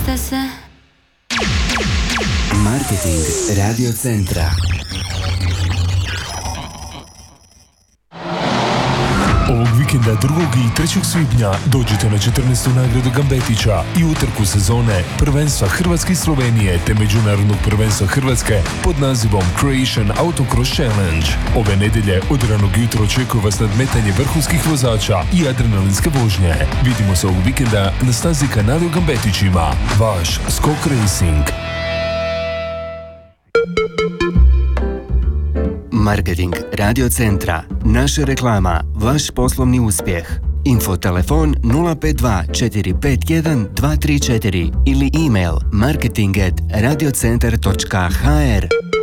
ste se? Marketing Radio Centra. Ovog vikenda 2. i 3. svibnja dođite na 14. nagradu Gambetića i utrku sezone prvenstva Hrvatske i Slovenije te međunarodnog prvenstva Hrvatske pod nazivom Croatian Autocross Challenge. Ove nedjelje od ranog jutra očekuje vas nadmetanje vrhunskih vozača i adrenalinske vožnje. Vidimo se ovog vikenda na stazi kanala u Gambetićima. Vaš Skok Racing. Marketing Radio Centra. Naša reklama, vaš poslovni uspjeh. Infotelefon 052 451 234 ili email marketing@radiocentar.hr.